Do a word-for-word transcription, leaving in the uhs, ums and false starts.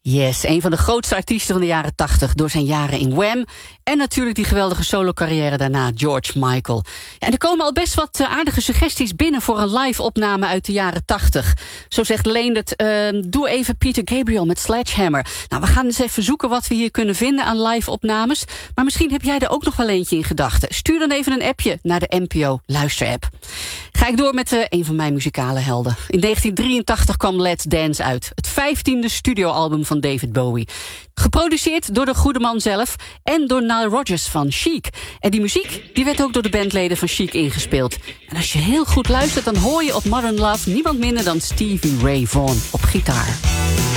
Yes, een van de grootste artiesten van de jaren tachtig... door zijn jaren in Wham! En natuurlijk die geweldige solo-carrière daarna, George Michael. Ja, en er komen al best wat uh, aardige suggesties binnen... voor een live-opname uit de jaren tachtig. Zo zegt Leendert, uh, doe even Peter Gabriel met Sledgehammer. Nou, we gaan eens even zoeken wat we hier kunnen vinden aan live-opnames. Maar misschien heb jij er ook nog wel eentje in gedachten. Stuur dan even een appje naar de N P O Luisterapp. Ga ik door met uh, een van mijn muzikale helden. In negentien drieëntachtig kwam Let's Dance uit. Het vijftiende studioalbum van David Bowie. Geproduceerd door de goede man zelf en door Nile Rodgers van Chic. En die muziek die werd ook door de bandleden van Chic ingespeeld. En als je heel goed luistert, dan hoor je op Modern Love niemand minder dan Stevie Ray Vaughan op gitaar.